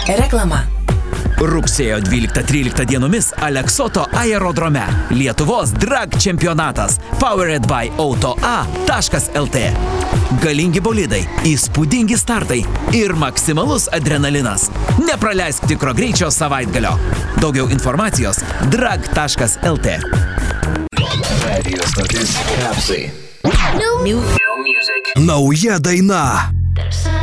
Reklama. Rugsėjo 12-13 dienomis Aleksoto aerodrome Lietuvos drag čempionatas Powered by Auto.A.lt. Galingi bolidai, įspūdingi startai ir maksimalus adrenalinas. Nepraleisk tikro greičio savaitgalio. Daugiau informacijos drag.lt. Radio stotis Kapsai. New music. Nauja daina.